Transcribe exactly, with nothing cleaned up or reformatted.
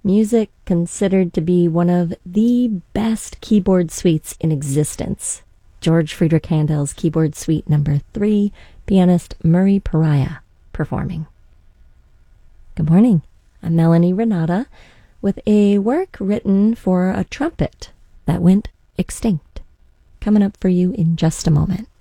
Music considered to be one of the best keyboard suites in existence. George Friedrich Handel's Keyboard Suite number three, pianist Murray Pariah performing. Good morning, I'm Melanie Renata with a work written for a trumpet that went extinct. Coming up for you in just a moment.